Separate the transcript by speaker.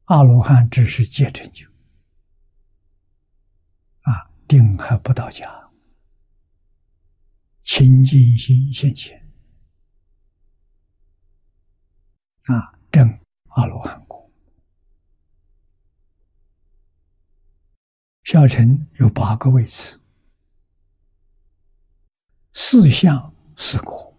Speaker 1: 阿罗汉只是戒成就，定还不到家，清净心现前，证阿罗汉果。小乘有8个位次，4相4果。